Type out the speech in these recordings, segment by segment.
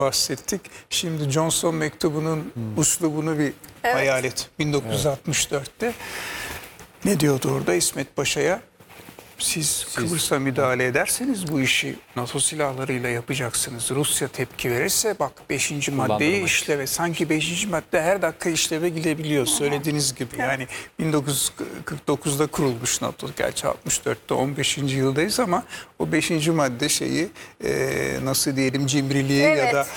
bahsettik. Şimdi Johnson mektubunun üslubunu bir hayal et. 1964'te ne diyordu orada İsmet Paşa'ya? Siz Kıbrıs'a müdahale ederseniz bu işi NATO silahlarıyla yapacaksınız. Rusya tepki verirse bak 5. maddeyi işleve. Sanki 5. madde her dakika işleve gidebiliyor söylediğiniz gibi. Yani 1949'da kurulmuş NATO. Gerçi 64'te 15. yıldayız ama o 5. madde şeyi nasıl diyelim cimriliği ya da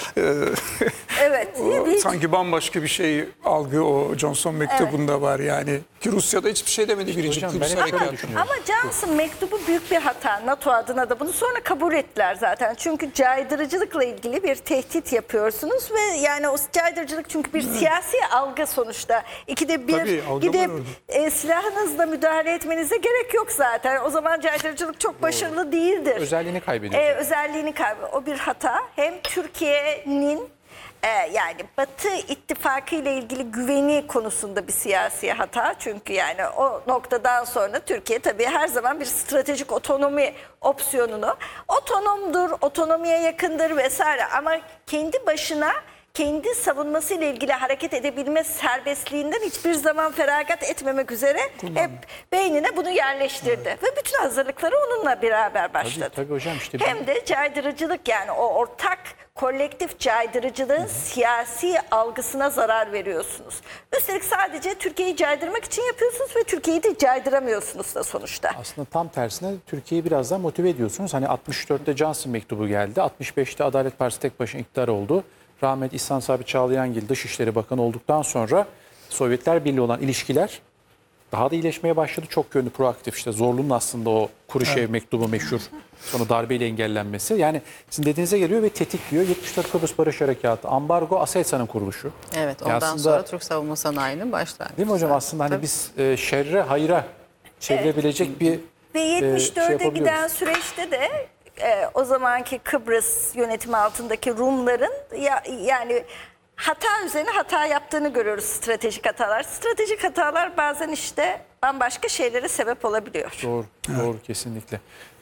sanki bambaşka bir şey algı o Johnson mektubunda var yani. Ki Rusya'da hiçbir şey demedi birinci Kıbrıs harekatı. Ama Johnson mektubu büyük bir hata. NATO adına da bunu sonra kabul ettiler zaten. Çünkü caydırıcılıkla ilgili bir tehdit yapıyorsunuz ve yani o caydırıcılık çünkü bir siyasi algı sonuçta. İkide bir gidip silahınızla müdahale etmenize gerek yok zaten. O zaman caydırıcılık çok başarılı değildir. Özelliğini kaybediyor. Özelliğini kaybediyor. O bir hata. Hem Türkiye'nin yani Batı ittifakı ile ilgili güveni konusunda bir siyasi hata. Çünkü yani o noktadan sonra Türkiye tabii her zaman bir stratejik otonomi opsiyonunu otonomdur, otonomiye yakındır vesaire ama kendi başına kendi savunması ile ilgili hareket edebilme serbestliğinden hiçbir zaman feragat etmemek üzere hep beynine bunu yerleştirdi. Ve bütün hazırlıkları onunla beraber başladı. Tabii hocam işte hem de caydırıcılık yani o ortak kolektif caydırıcılığın siyasi algısına zarar veriyorsunuz. Üstelik sadece Türkiye'yi caydırmak için yapıyorsunuz ve Türkiye'yi de caydıramıyorsunuz da sonuçta. Aslında tam tersine Türkiye'yi biraz daha motive ediyorsunuz. Hani 64'te Johnson mektubu geldi. 65'te Adalet Partisi tek başına iktidar oldu. Rahmetli İhsan Sabri Çağlayangil Dışişleri Bakanı olduktan sonra Sovyetler Birliği olan ilişkiler daha da iyileşmeye başladı. Çok yönlü, proaktif işte Zorlu'nun aslında o Kuruşev mektubu meşhur. Sonra darbeyle engellenmesi. Yani sizin dediğinize geliyor ve tetikliyor. 74 Kıbrıs Barış Harekatı, ambargo, ASELSA'nın kuruluşu. Evet ondan aslında, sonra Türk savunma sanayinin başlangıcı. Değil mi hocam aslında hani biz şerre hayra çevirebilecek bir ve 74'e giden süreçte de o zamanki Kıbrıs yönetimi altındaki Rumların yani hata üzerine hata yaptığını görüyoruz, stratejik hatalar. Stratejik hatalar bazen işte bambaşka şeylere sebep olabiliyor. Doğru, doğru kesinlikle.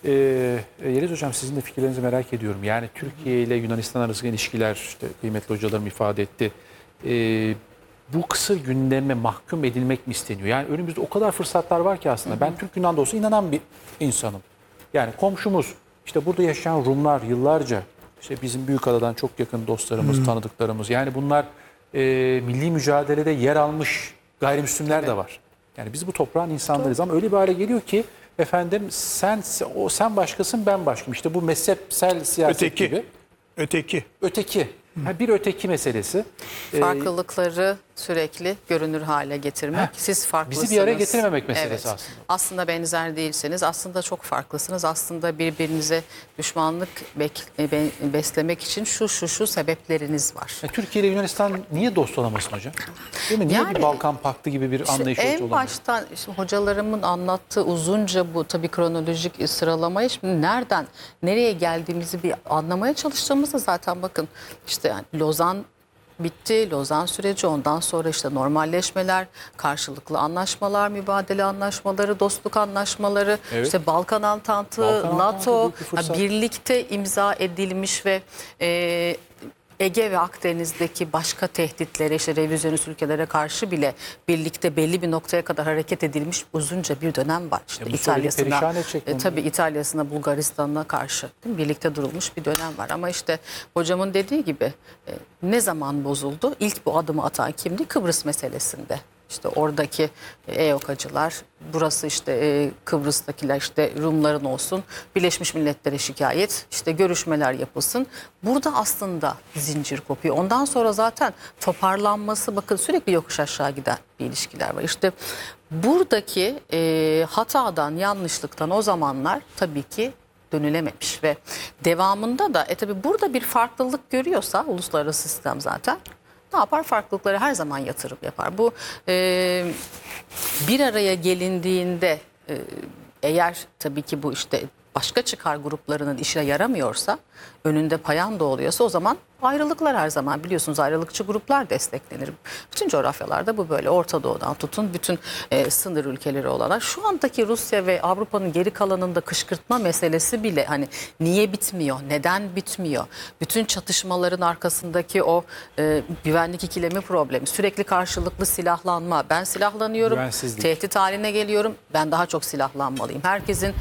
Yeliz Hocam sizin de fikirlerinizi merak ediyorum. Yani Türkiye ile Yunanistan arasındaki ilişkiler işte kıymetli hocalarım ifade etti. Bu kısır gündeme mahkum edilmek mi isteniyor? Yani önümüzde o kadar fırsatlar var ki aslında. Ben Türk-Yunan dostu inanan bir insanım. Yani komşumuz, işte burada yaşayan Rumlar yıllarca, işte bizim Büyükada'dan çok yakın dostlarımız, tanıdıklarımız. Yani bunlar milli mücadelede yer almış gayrimüslimler de var. Yani biz bu toprağın insanlarıyız ama öyle bir hale geliyor ki efendim sen başkasın ben başkayım. İşte bu mezhepsel siyaset gibi. Öteki. Bir öteki meselesi. Farklılıkları sürekli görünür hale getirmek. Siz farklısınız. Bizi bir araya getirmemek meselesi aslında. Aslında benzer değilseniz, aslında çok farklısınız. Aslında birbirinize düşmanlık beslemek için şu sebepleriniz var. Türkiye ile Yunanistan niye dost olamasın hocam? Değil mi? Niye Yani, bir Balkan Paktı gibi bir anlayış olamıyor? En baştan hocalarımın anlattığı uzunca bu tabii kronolojik sıralamayı şimdi nereye geldiğimizi bir anlamaya çalıştığımızda zaten bakın işte yani Lozan bitti, Lozan süreci, ondan sonra işte normalleşmeler, karşılıklı anlaşmalar, mübadele anlaşmaları, dostluk anlaşmaları, işte Balkan Antantı, NATO birlikte imza edilmiş ve Ege ve Akdeniz'deki başka tehditlere, işte revizyonist ülkelere karşı bile birlikte belli bir noktaya kadar hareket edilmiş uzunca bir dönem var. İşte İtalya'sına, Bulgaristan'a karşı birlikte durulmuş bir dönem var. Ama işte hocamın dediği gibi ne zaman bozuldu? İlk bu adımı atan kimdi? Kıbrıs meselesinde. İşte oradaki EOK'acılar, burası işte Kıbrıs'takiler işte Rumların olsun, Birleşmiş Milletler'e şikayet, işte görüşmeler yapılsın. Burada aslında zincir kopuyor. Ondan sonra zaten toparlanması bakın sürekli yokuş aşağı giden bir ilişkiler var. İşte buradaki hatadan, yanlışlıktan o zamanlar tabii ki dönülememiş ve devamında da tabii burada bir farklılık görüyorsa uluslararası sistem zaten ne yapar? Farklılıkları her zaman yatırım yapar. Bu bir araya gelindiğinde eğer tabii ki bu işte başka çıkar gruplarının işine yaramıyorsa önünde payanda oluyorsa o zaman ayrılıklar her zaman biliyorsunuz ayrılıkçı gruplar desteklenir. Bütün coğrafyalarda bu böyle. Orta Doğu'dan tutun bütün sınır ülkeleri olarak. Şu andaki Rusya ve Avrupa'nın geri kalanında kışkırtma meselesi bile hani niye bitmiyor, neden bitmiyor? Bütün çatışmaların arkasındaki o güvenlik ikilemi problemi, sürekli karşılıklı silahlanma. Ben silahlanıyorum, tehdit haline geliyorum. Ben daha çok silahlanmalıyım. Herkesin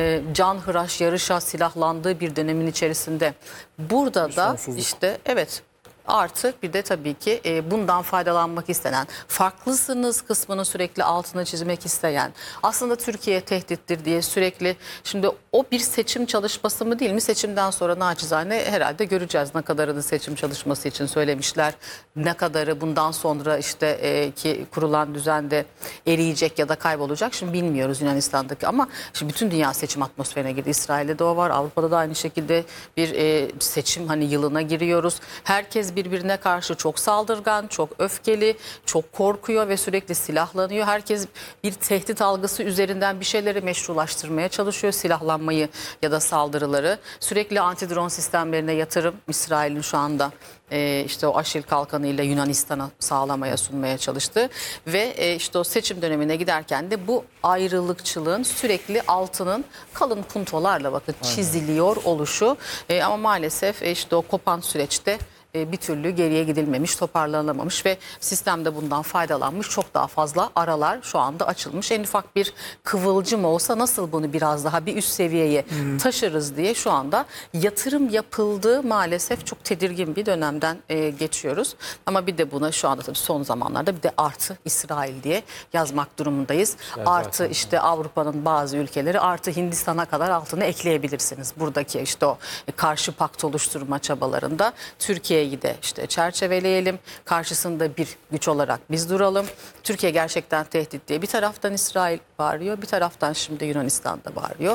canhıraş yarışa silahlandığı bir dönemin içerisinde. Burada da işte evet artı bir de tabii ki bundan faydalanmak istenen, farklısınız kısmını sürekli altına çizmek isteyen, aslında Türkiye tehdittir diye sürekli, şimdi o bir seçim çalışması mı değil mi? Seçimden sonra naçizane herhalde göreceğiz ne kadarını seçim çalışması için söylemişler, ne kadarı bundan sonra işte ki kurulan düzende eriyecek ya da kaybolacak. Şimdi bilmiyoruz Yunanistan'daki ama şimdi bütün dünya seçim atmosferine girdi. İsrail'de de o var, Avrupa'da da aynı şekilde bir seçim hani yılına giriyoruz. Herkes birbirine karşı çok saldırgan, çok öfkeli, çok korkuyor ve sürekli silahlanıyor. Herkes bir tehdit algısı üzerinden bir şeyleri meşrulaştırmaya çalışıyor. Silahlanmayı ya da saldırıları. Sürekli antidron sistemlerine yatırım İsrail'in şu anda işte o Aşil kalkanıyla Yunanistan'a sağlamaya sunmaya çalıştı. Ve işte o seçim dönemine giderken de bu ayrılıkçılığın sürekli altının kalın puntolarla bakın çiziliyor oluşu. Ama maalesef işte o kopan süreçte bir türlü geriye gidilmemiş, toparlanamamış ve sistemde bundan faydalanmış çok daha fazla aralar şu anda açılmış. En ufak bir kıvılcım olsa nasıl bunu biraz daha bir üst seviyeye taşırız diye şu anda yatırım yapıldığı maalesef çok tedirgin bir dönemden geçiyoruz. Ama bir de buna şu anda tabii son zamanlarda bir de artı İsrail diye yazmak durumundayız. Artı işte Avrupa'nın bazı ülkeleri artı Hindistan'a kadar altını ekleyebilirsiniz. Buradaki işte o karşı pakt oluşturma çabalarında Türkiye'yi de işte çerçeveleyelim. Karşısında bir güç olarak biz duralım. Türkiye gerçekten tehdit diye bir taraftan İsrail bağırıyor, bir taraftan şimdi Yunanistan'da bağırıyor.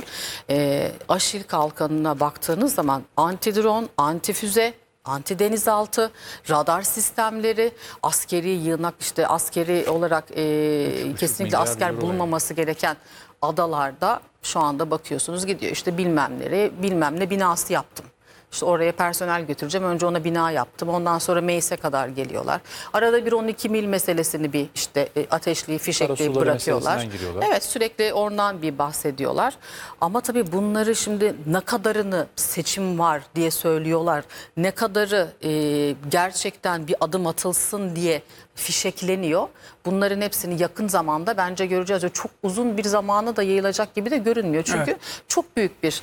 Aşil kalkanına baktığınız zaman anti-drone, anti-füze, anti-denizaltı, radar sistemleri, askeri yığınak işte askeri olarak kesinlikle asker bulunmaması gereken adalarda şu anda bakıyorsunuz gidiyor. İşte bilmem ne binası yaptım. İşte oraya personel götüreceğim. Önce ona bina yaptım. Ondan sonra meclise kadar geliyorlar. Arada bir 12 mil meselesini bir işte ateşleyip fişekleyip bırakıyorlar. Evet sürekli oradan bir bahsediyorlar. Ama tabii bunları şimdi ne kadarını seçim var diye söylüyorlar. Ne kadarı gerçekten bir adım atılsın diye fişekleniyor. Bunların hepsini yakın zamanda bence göreceğiz. Çok uzun bir zamana da yayılacak gibi de görünmüyor. Çünkü çok büyük bir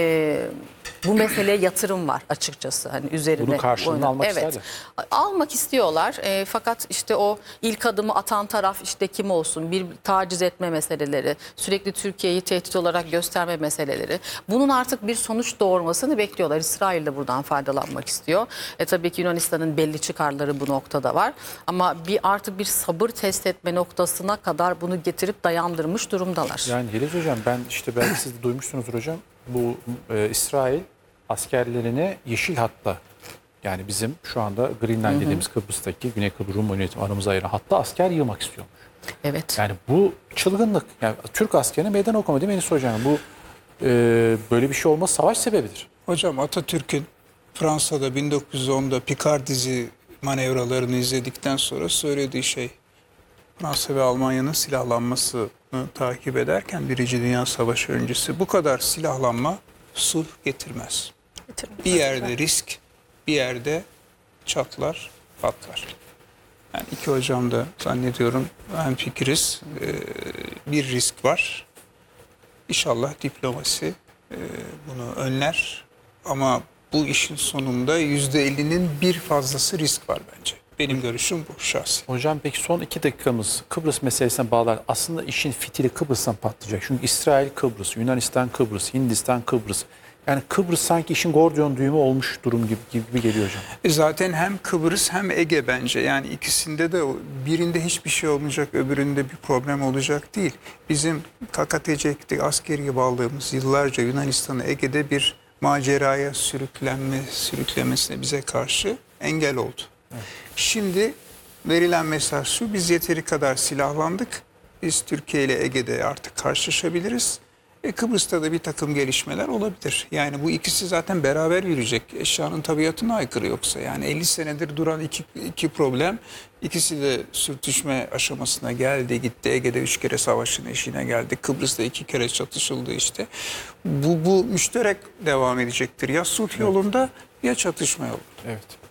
bu meseleye yatırım var açıkçası. Hani üzerine bunu karşılığını almak isterler. Almak istiyorlar. Fakat işte o ilk adımı atan taraf işte kim olsun? Bir taciz etme meseleleri, sürekli Türkiye'yi tehdit olarak gösterme meseleleri. Bunun artık bir sonuç doğurmasını bekliyorlar. İsrail de buradan faydalanmak istiyor. Tabii ki Yunanistan'ın belli çıkarları bu noktada var. Ama artık bir sabır test etme noktasına kadar bunu getirip dayandırmış durumdalar. Yani Yeliz Hocam ben işte belki siz de duymuşsunuzdur hocam. Bu İsrail askerlerini yeşil hatta yani bizim şu anda Green Line dediğimiz Kıbrıs'taki Güney Kıbrıs Rum yönetimi aramıza ayıran hatta asker yığmak istiyor. Evet. Yani bu çılgınlık. Yani Türk askerine meydan okuma değil mi Enis Hocam? Bu böyle bir şey olması savaş sebebidir. Hocam Atatürk'ün Fransa'da 1910'da Picardizi manevralarını izledikten sonra söylediği şey Fransa ve Almanya'nın silahlanmasını takip ederken Birinci Dünya Savaşı öncesi bu kadar silahlanma sulh getirmez. Bir yerde risk, bir yerde çatlar, patlar. Yani iki hocam da zannediyorum hemfikiriz. Bir risk var. İnşallah diplomasi bunu önler. Ama bu işin sonunda %50'nin bir fazlası risk var bence. Benim görüşüm bu şahsi. Hocam peki son 2 dakikamız Kıbrıs meselesine bağlar. Aslında işin fitili Kıbrıs'tan patlayacak. Çünkü İsrail Kıbrıs, Yunanistan Kıbrıs, Hindistan Kıbrıs. Yani Kıbrıs sanki işin Gordiyon düğümü olmuş durum gibi geliyor hocam. Zaten hem Kıbrıs hem Ege bence. Yani ikisinde de birinde hiçbir şey olmayacak, öbüründe bir problem olacak değil. Bizim KKTC'de askeri bağlığımız yıllarca Yunanistan'ı Ege'de bir maceraya sürüklemesine bize karşı engel oldu. Evet. Şimdi verilen mesaj şu, biz yeteri kadar silahlandık. Biz Türkiye ile Ege'de artık karşılaşabiliriz. Kıbrıs'ta da bir takım gelişmeler olabilir. Yani bu ikisi zaten beraber yürüyecek. Eşyanın tabiatına aykırı yoksa. Yani 50 senedir duran iki problem, ikisi de sürtüşme aşamasına geldi, gitti. Ege'de 3 kere savaşın eşiğine geldi. Kıbrıs'ta 2 kere çatışıldı işte. Bu müşterek devam edecektir. Ya sulh yolunda ya çatışma yolunda. Evet.